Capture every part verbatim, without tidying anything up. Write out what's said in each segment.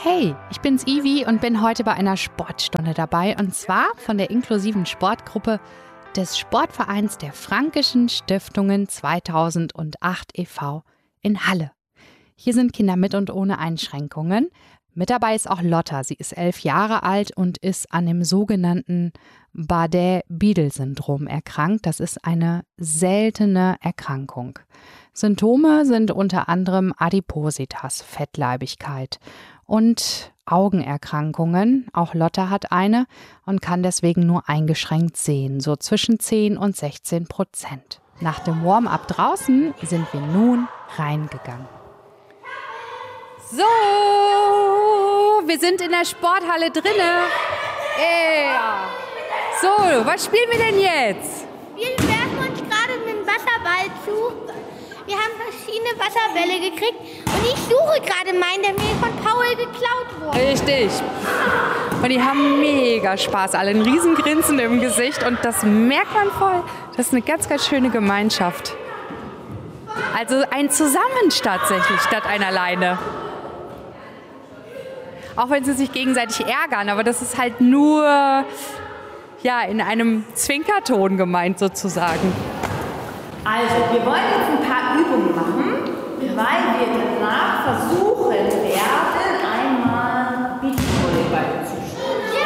Hey, ich bin's Ivi und bin heute bei einer Sportstunde dabei, und zwar von der inklusiven Sportgruppe des Sportvereins der Fränkischen Stiftungen zweitausendacht e V in Halle. Hier sind Kinder mit und ohne Einschränkungen. Mit dabei ist auch Lotta. Sie ist elf Jahre alt und ist an dem sogenannten Bardet-Biedl-Syndrom erkrankt. Das ist eine seltene Erkrankung. Symptome sind unter anderem Adipositas, Fettleibigkeit und Augenerkrankungen. Auch Lotta hat eine und kann deswegen nur eingeschränkt sehen, so zwischen zehn und sechzehn Prozent. Nach dem Warm-up draußen sind wir nun reingegangen. So, wir sind in der Sporthalle drinne. Ja. So, was spielen wir denn jetzt? Wir werfen uns gerade mit dem Wasserball zu. Wir haben verschiedene Wasserbälle gekriegt und ich suche gerade meinen, der mir von Paul geklaut wurde. Richtig. Und die haben mega Spaß, alle ein Riesengrinsen im Gesicht, und das merkt man voll. Das ist eine ganz, ganz schöne Gemeinschaft. Also ein Zusammen tatsächlich, statt ein Alleine. Auch wenn sie sich gegenseitig ärgern, aber das ist halt nur ja, in einem Zwinkerton gemeint sozusagen. Also, wir wollen jetzt ein paar Übungen machen, weil wir danach versuchen werden, einmal Beachvolleyball zu spielen.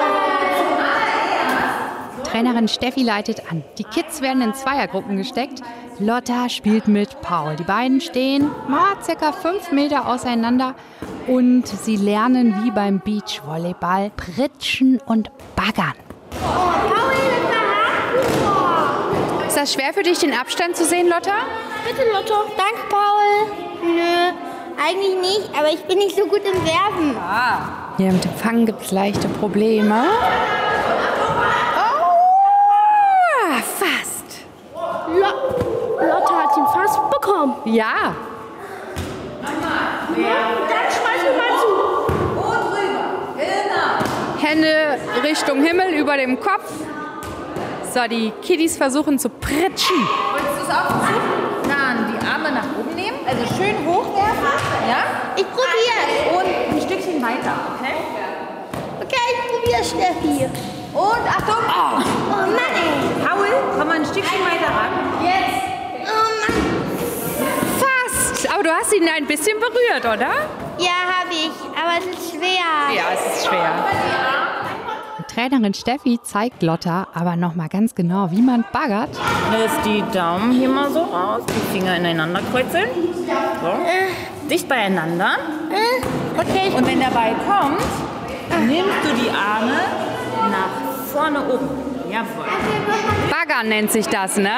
Trainerin Steffi leitet an. Die Kids werden in Zweiergruppen gesteckt. Lotta spielt mit Paul. Die beiden stehen oh, circa fünf Meter auseinander und sie lernen wie beim Beachvolleyball pritschen und baggern. Oh, Paul, das war hart. Ist das schwer für dich, den Abstand zu sehen, Lotta? Bitte, Lotta. Danke, Paul. Nö, eigentlich nicht, aber ich bin nicht so gut im Werfen. Ah. Ja, mit dem Fangen gibt es leichte Probleme. Lotta hat ihn fast bekommen. Ja. Dann schmeißen wir mal zu. Und rüber. Genau. Hände Richtung Himmel über dem Kopf. So, die Kiddies versuchen zu pritschen. Wolltest du es auch versuchen? Dann die Arme nach oben nehmen, also schön hochwerfen. Ja? Ich probiere. Und ein Stückchen weiter, okay? Okay, ich probiere, Steffi. Und Achtung! Oh, Oh Mann, ey. Paul, komm mal ein Stückchen weiter ran. Jetzt! Oh Mann. Fast. Aber du hast ihn ein bisschen berührt, oder? Ja, habe ich, aber es ist schwer. Ja, es ist schwer. Die Trainerin Steffi zeigt Lotta aber noch mal ganz genau, wie man baggert. Lässt die Daumen hier mal so raus, die Finger ineinander kreuzeln. So. Äh. Dicht beieinander. Äh, okay. Und wenn der Ball kommt, nimmst du die Arme nach vorne oben. Jawohl. Baggern nennt sich das, ne?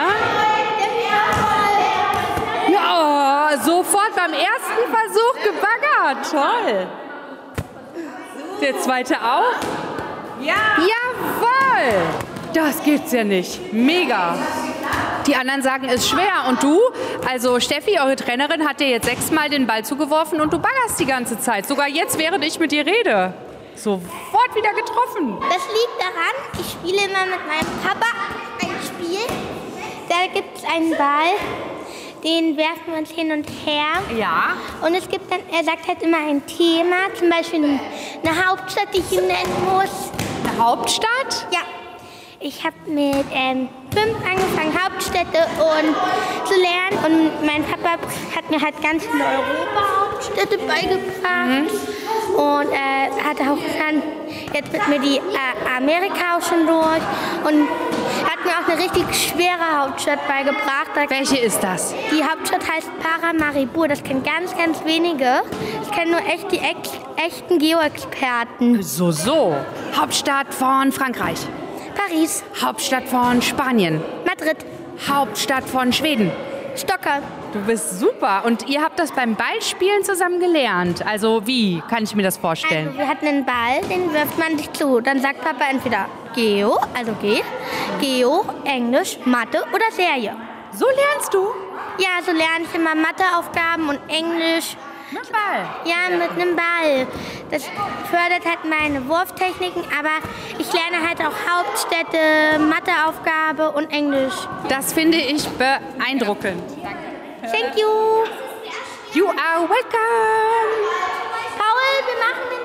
Ja, sofort beim ersten Versuch gebaggert. Toll. Der zweite auch? Ja. Jawohl. Das gibt's ja nicht. Mega. Die anderen sagen, es ist schwer. Und du? Also Steffi, eure Trainerin, hat dir jetzt sechsmal den Ball zugeworfen und du baggerst die ganze Zeit. Sogar jetzt, während ich mit dir rede. Sofort wieder getroffen. Das liegt daran, ich spiele immer mit meinem Papa ein Spiel. Da gibt es einen Ball, den werfen wir uns hin und her. Ja. Und es gibt dann, er sagt halt immer ein Thema, zum Beispiel eine Hauptstadt, die ich ihm nennen muss. Eine Hauptstadt? Ja. Ich habe mit ähm, fünf angefangen, Hauptstädte und zu lernen. Und mein Papa hat mir halt ganz viele Europa-Hauptstädte beigebracht. Mhm. Und äh, hat auch dann jetzt mit mir die äh, Amerika auch schon durch. Und hat mir auch eine richtig schwere Hauptstadt beigebracht. Welche ist das? Die Hauptstadt heißt Paramaribo. Das kennen ganz, ganz wenige. Das kennen nur echt die ex echten Geo-Experten. So, so. Hauptstadt von Frankreich. Paris. Hauptstadt von Spanien. Madrid. Hauptstadt von Schweden. Stockholm. Du bist super. Und ihr habt das beim Ballspielen zusammen gelernt. Also wie kann ich mir das vorstellen? Also wir hatten einen Ball, den wirft man sich zu. Dann sagt Papa entweder Geo, also G, Geo, Englisch, Mathe oder Serie. So lernst du? Ja, so lerne ich immer Matheaufgaben und Englisch. Mit Ball? Ja, mit einem Ball. Das fördert halt meine Wurftechniken, aber ich lerne halt auch Hauptstädte, Matheaufgabe und Englisch. Das finde ich beeindruckend. Thank you. You are welcome. Paul, wir machen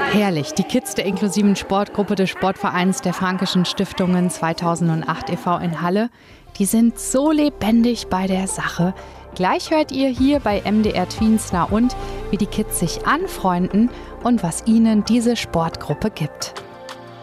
Herrlich, die Kids der inklusiven Sportgruppe des Sportvereins der Frankischen Stiftungen zweitausendacht e V in Halle, die sind so lebendig bei der Sache. Gleich hört ihr hier bei M D R Tweens Na und, wie die Kids sich anfreunden und was ihnen diese Sportgruppe gibt.